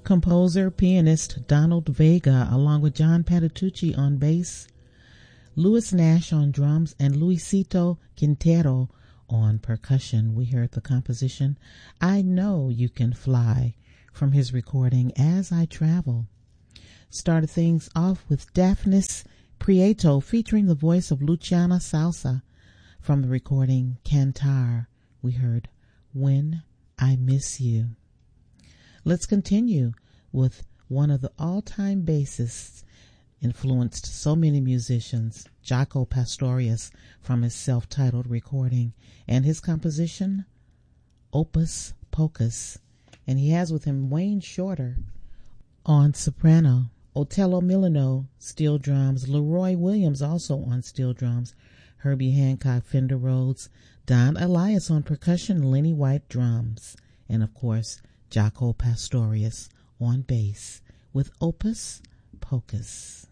composer, pianist Donald Vega, along with John Patitucci on bass, Louis Nash on drums, and Luisito Quintero on percussion. We heard the composition I Know You Can Fly from his recording As I Travel. Started things off with Daphnis Prieto featuring the voice of Luciana Salsa from the recording Cantar. We heard When I Miss You. Let's continue with one of the all-time bassists, influenced so many musicians, Jaco Pastorius, from his self-titled recording and his composition Opus Pocus. And he has with him Wayne Shorter on soprano, Otello Milano steel drums, Leroy Williams also on steel drums, Herbie Hancock Fender Rhodes, Don Elias on percussion, Lenny White drums, and of course Jaco Pastorius on bass with Opus Pocus.